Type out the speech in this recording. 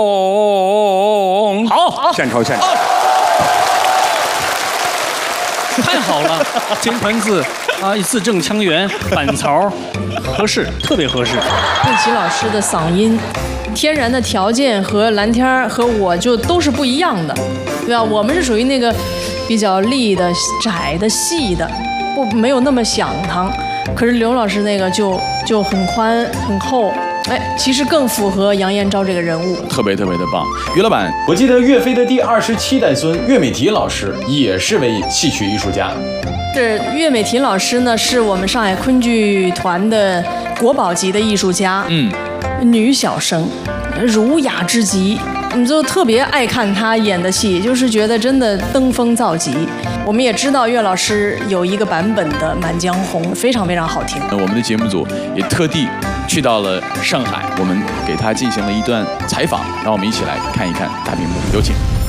好， 献丑献丑。 太好了，金盆子啊，字正腔圆，板槽合适，特别合适。 佩奇老师的嗓音，天然的条件和蓝天儿和我就都是不一样的，对吧？我们是属于那个比较立的、窄的、细的，没有那么响堂。可是刘老师那个就很宽很厚。哎，其实更符合杨延昭这个人物， 特别的棒。于老板，我记得岳飞的第27代孙岳美缇老师也是位戏曲艺术家。 是岳美缇老师呢，是我们上海昆剧团的国宝级的艺术家，女小生，儒雅之极，我们就特别爱看她演的戏，就是觉得真的登峰造极。我们也知道岳老师有一个版本的《满江红》，非常非常好听。 我们的节目组也特地去到了上海，我们给他进行了一段采访，让我们一起来看一看大屏幕，有请。